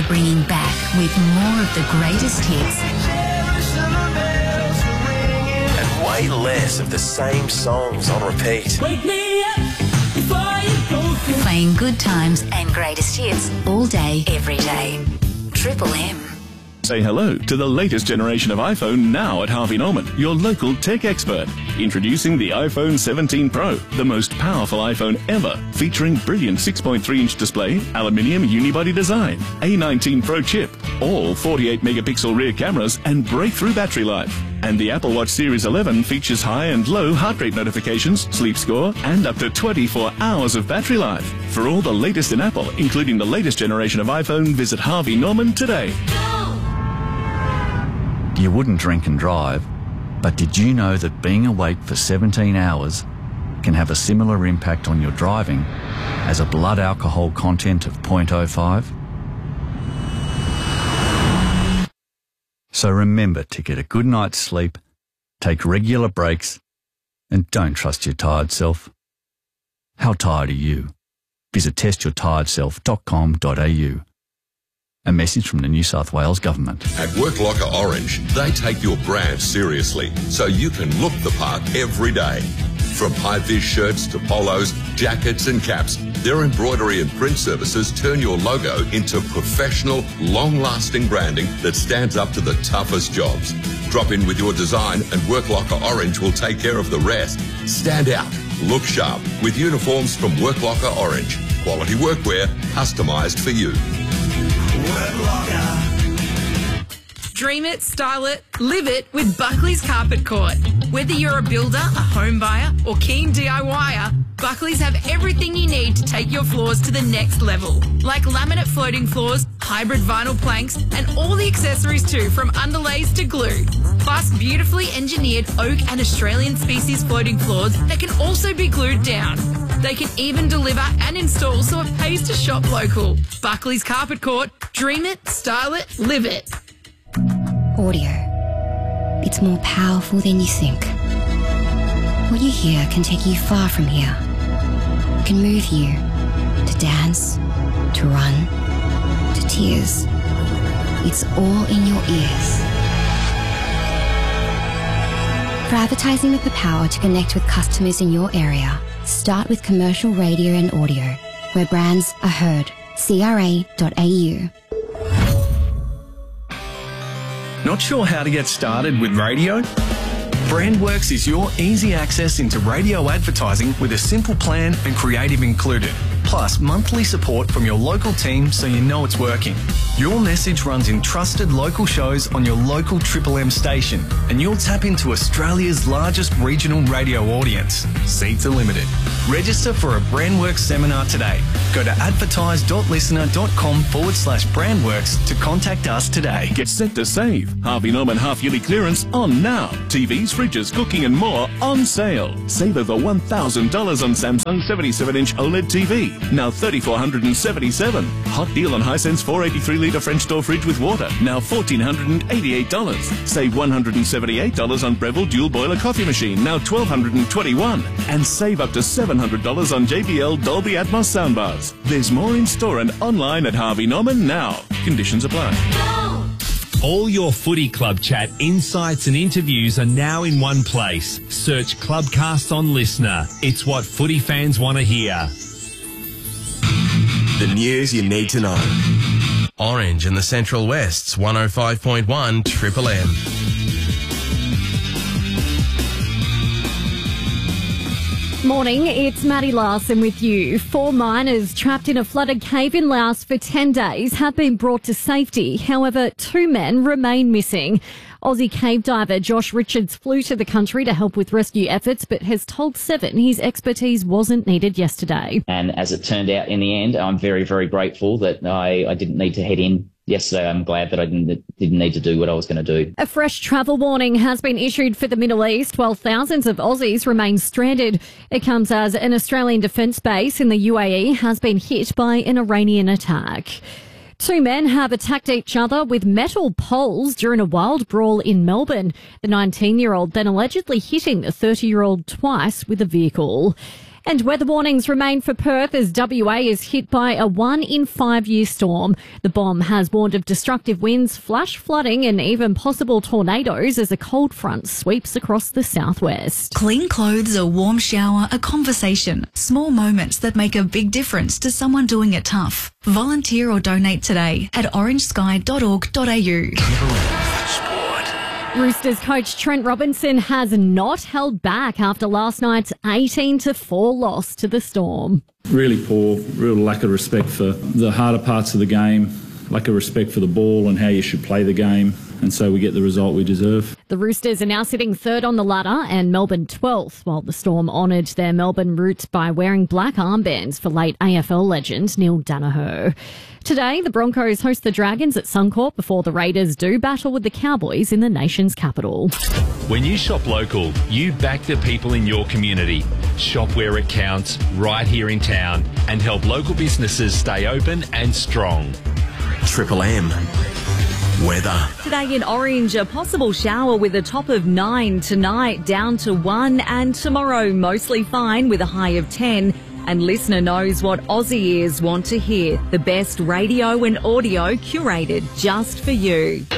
we're bringing back with more of the greatest hits. And way less of the same songs on repeat. Wake me up before you go. Playing good times and greatest hits all day, every day. Triple M. Say hello to the latest generation of iPhone now at Harvey Norman, your local tech expert. Introducing the iPhone 17 Pro, the most powerful iPhone ever, featuring brilliant 6.3-inch display, aluminium unibody design, A19 Pro chip, all 48-megapixel rear cameras, and breakthrough battery life. And the Apple Watch Series 11 features high and low heart rate notifications, sleep score, and up to 24 hours of battery life. For all the latest in Apple, including the latest generation of iPhone, visit Harvey Norman today. You wouldn't drink and drive, but did you know that being awake for 17 hours can have a similar impact on your driving as a blood alcohol content of 0.05? So remember to get a good night's sleep, take regular breaks, and don't trust your tired self. How tired are you? Visit testyourtiredself.com.au. A message from the New South Wales Government. At WorkLocker Orange, they take your brand seriously, so you can look the part every day. From high-vis shirts to polos, jackets and caps, their embroidery and print services turn your logo into professional, long-lasting branding that stands up to the toughest jobs. Drop in with your design and WorkLocker Orange will take care of the rest. Stand out, look sharp with uniforms from WorkLocker Orange. Quality workwear, customised for you. Dream it, style it, live it with Buckley's Carpet Court. Whether you're a builder, a home buyer or keen DIYer, Buckley's have everything you need to take your floors to the next level. Like laminate floating floors, hybrid vinyl planks and all the accessories too, from underlays to glue. Plus beautifully engineered oak and Australian species floating floors that can also be glued down. They can even deliver and install so it pays to shop local. Buckley's Carpet Court. Dream it, style it, live it. Audio. It's more powerful than you think. What you hear can take you far from here. It can move you to dance, to run, to tears. It's all in your ears. For advertising with the power to connect with customers in your area, start with commercial radio and audio, where brands are heard. CRA.au. Not sure how to get started with radio? BrandWorks is your easy access into radio advertising with a simple plan and creative included. Plus monthly support from your local team so you know it's working. Your message runs in trusted local shows on your local Triple M station and you'll tap into Australia's largest regional radio audience. Seats are limited. Register for a BrandWorks seminar today. Go to advertise.listener.com/BrandWorks to contact us today. Get set to save. Harvey Norman half-yearly clearance on now. TVs, fridges, cooking and more on sale. Save over $1,000 on Samsung 77-inch OLED TV. Now $3,477. Hot deal on Hisense 483-litre French door fridge with water. Now $1,488. Save $178 on Breville dual boiler coffee machine. Now $1,221. And save up to $700 on JBL Dolby Atmos soundbars. There's more in store and online at Harvey Norman now. Conditions apply. All your footy club chat, insights and interviews are now in one place. Search Clubcast on Listener. It's what footy fans want to hear. The news you need to know. Orange in the Central West's 105.1 Triple M. Morning, it's Maddie Larson with you. 4 miners trapped in a flooded cave in Laos for 10 days have been brought to safety. However, 2 men remain missing. Aussie cave diver Josh Richards flew to the country to help with rescue efforts, but has told Seven his expertise wasn't needed yesterday. And as it turned out in the end, I'm very, very grateful that I didn't need to head in yesterday. I'm glad that I didn't need to do what I was going to do. A fresh travel warning has been issued for the Middle East while thousands of Aussies remain stranded. It comes as an Australian defence base in the UAE has been hit by an Iranian attack. 2 men have attacked each other with metal poles during a wild brawl in Melbourne. The 19-year-old then allegedly hitting the 30-year-old twice with a vehicle. And weather warnings remain for Perth as WA is hit by a 1 in 5 year storm. The BOM has warned of destructive winds, flash flooding and even possible tornadoes as a cold front sweeps across the southwest. Clean clothes, a warm shower, a conversation. Small moments that make a big difference to someone doing it tough. Volunteer or donate today at orangesky.org.au. Roosters coach Trent Robinson has not held back after last night's 18-4 loss to the Storm. Really poor, real lack of respect for the harder parts of the game, lack of respect for the ball and how you should play the game, and so we get the result we deserve. The Roosters are now sitting third on the ladder and Melbourne 12th, while the Storm honoured their Melbourne roots by wearing black armbands for late AFL legend Neil Danaher. Today, the Broncos host the Dragons at Suncorp before the Raiders do battle with the Cowboys in the nation's capital. When you shop local, you back the people in your community. Shop where it counts, right here in town, and help local businesses stay open and strong. Triple M. Weather. Today in Orange, a possible shower with a top of 9 tonight, down to 1, and tomorrow mostly fine with a high of 10. And listener knows what Aussie ears want to hear. The best radio and audio curated just for you.